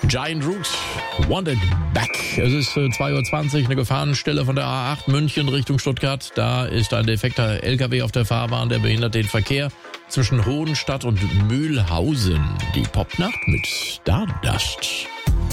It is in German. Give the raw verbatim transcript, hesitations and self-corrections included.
Giant Rooks, Wanted Back. Es ist äh, zwei Uhr zwanzig, eine Gefahrenstelle von der A acht München Richtung Stuttgart. Da ist ein defekter L K W auf der Fahrbahn, der behindert den Verkehr zwischen Hohenstadt und Mühlhausen. Die Popnacht mit Stardust.